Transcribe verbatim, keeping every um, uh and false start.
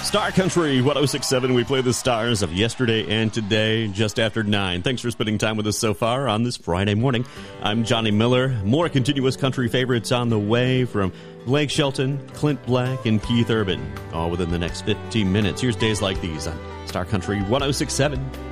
Star Country one oh six point seven. We play the stars of yesterday and today just after nine. Thanks for spending time with us so far on this Friday morning. I'm Johnny Miller. More continuous country favorites on the way from Blake Shelton, Clint Black, and Keith Urban, all within the next fifteen minutes. Here's Days Like These on Star Country one oh six point seven.